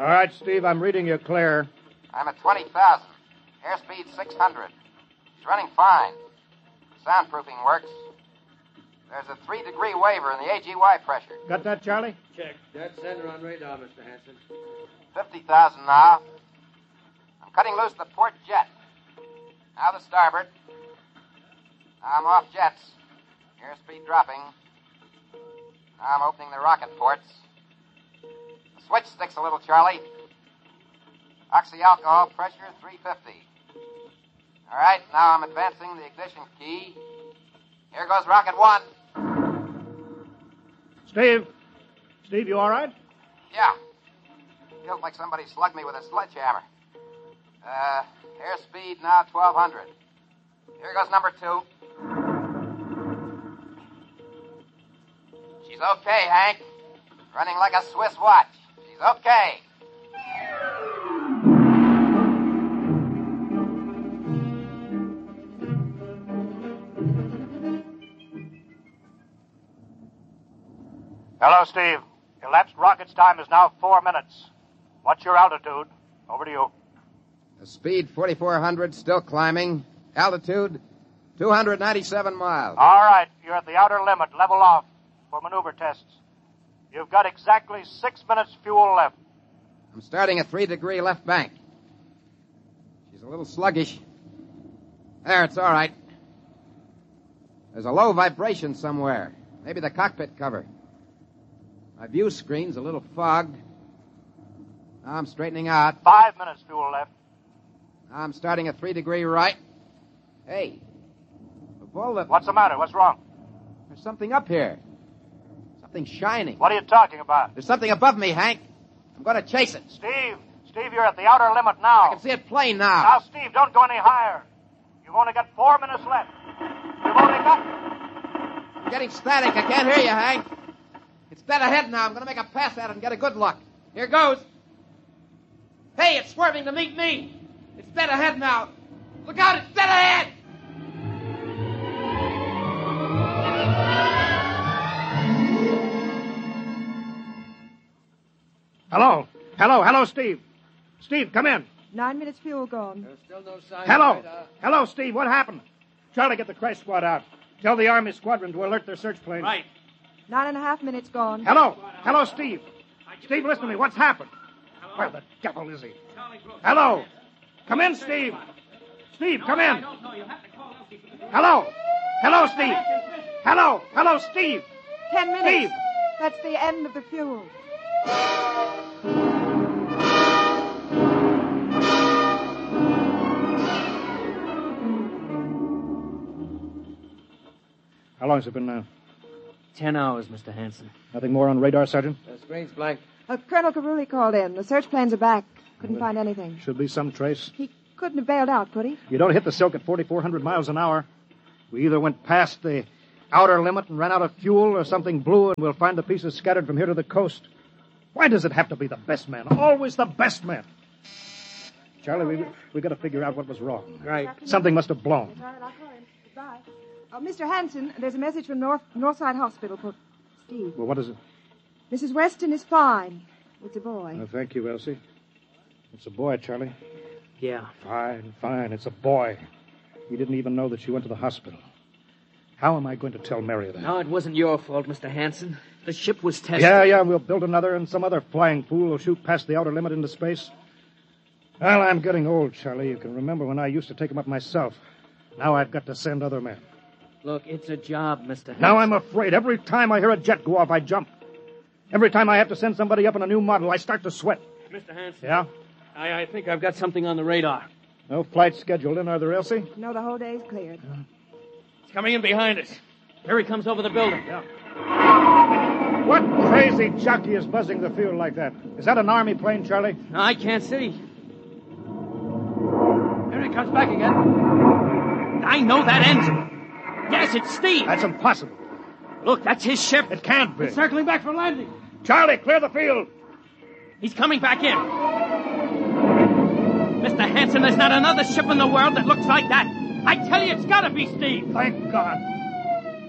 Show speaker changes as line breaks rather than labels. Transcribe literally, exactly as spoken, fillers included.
All right, Steve, I'm reading you clear.
I'm at twenty thousand. Airspeed six hundred. He's running fine. Soundproofing works. There's a three-degree waiver in the A G Y pressure.
Got that, Charlie?
Check. Dead center on radar, Mister Hanson.
fifty thousand now. I'm cutting loose the port jet. Now the starboard. Now I'm off jets. Airspeed dropping. Now I'm opening the rocket ports. The switch sticks a little, Charlie. Oxy-alcohol pressure three fifty. All right, now I'm advancing the ignition key. Here goes rocket one.
Steve. Steve, you all right?
Yeah. Feels like somebody slugged me with a sledgehammer. Uh, airspeed now twelve hundred. Here goes number two. She's okay, Hank. Running like a Swiss watch. She's okay.
Hello, Steve. Elapsed rocket's time is now four minutes. What's your altitude? Over to you.
The speed forty-four hundred, still climbing. Altitude two hundred ninety-seven miles.
All right, you're at the outer limit. Level off for maneuver tests. You've got exactly six minutes fuel left.
I'm starting a three-degree left bank. She's a little sluggish. There, it's all right. There's a low vibration somewhere. Maybe the cockpit cover. My view screen's a little fogged. Now I'm straightening out.
Five minutes fuel left.
Now I'm starting a three-degree right. Hey, of all the...
What's the matter? What's wrong?
There's something up here. Something shining.
What are you talking about?
There's something above me, Hank. I'm going to chase it.
Steve, Steve, you're at the outer limit now.
I can see it plain now.
Now, Steve, don't go any higher. You've only got four minutes left. You've only got...
I'm getting static. I can't hear you, Hank. It's dead ahead now. I'm going to make a pass at it and get a good look. Here goes. Hey, it's swerving to meet me. It's dead ahead now. Look out, it's dead ahead.
Hello. Hello. Hello, Steve. Steve, come in.
Nine minutes fuel gone.
There's still no sign
Hello.
of radar.
Hello, Steve. What happened? Charlie, get the crash squad out. Tell the Army squadron to alert their search planes.
Right.
Nine and a half minutes gone.
Hello. Hello, Steve. Steve, listen to me. What's happened? Where the devil is he? Hello. Come in, Steve. Steve, come in. Hello. Hello, Steve. Hello. Hello, Steve.
Ten minutes.
Steve.
That's the end of the fuel.
How long has it been now?
Ten hours, Mister Hanson.
Nothing more on radar, Sergeant?
The screen's blank.
Uh, Colonel Carulli called in. The search planes are back. Couldn't find anything.
Should be some trace.
He couldn't have bailed out, could he?
You don't hit the silk at forty-four hundred miles an hour. We either went past the outer limit and ran out of fuel, or something blew, and we'll find the pieces scattered from here to the coast. Why does it have to be the best man? Always the best man. Charlie, we we got to figure out what was wrong.
Right.
Something must have blown.
All right, I'll call him. Goodbye. Uh, Mister Hanson, there's a message from North Northside Hospital for Steve.
Well, what is it?
Missus Weston is fine. It's a boy.
Oh, thank you, Elsie. It's a boy, Charlie.
Yeah.
Fine, fine. It's a boy. We didn't even know that she went to the hospital. How am I going to tell Mary that?
No, it wasn't your fault, Mister Hanson. The ship was tested.
Yeah, yeah, we'll build another, and some other flying fool will shoot past the outer limit into space. Well, I'm getting old, Charlie. You can remember when I used to take them up myself. Now I've got to send other men.
Look, it's a job, Mister Hanson.
Now I'm afraid. Every time I hear a jet go off, I jump. Every time I have to send somebody up in a new model, I start to sweat.
Mister Hanson.
Yeah?
I, I think I've got something on the radar.
No flights scheduled in, are there, Elsie?
No, the whole day's cleared.
It's coming in behind us. Here he comes over the building.
Yeah. What crazy jockey is buzzing the field like that? Is that an Army plane, Charlie?
I can't see. Here he comes back again. I know that engine. Yes, it's Steve.
That's impossible.
Look, that's his ship.
It can't be.
It's circling back for landing.
Charlie, clear the field.
He's coming back in. Mister Hanson, there's not another ship in the world that looks like that. I tell you, it's got to be Steve.
Thank God.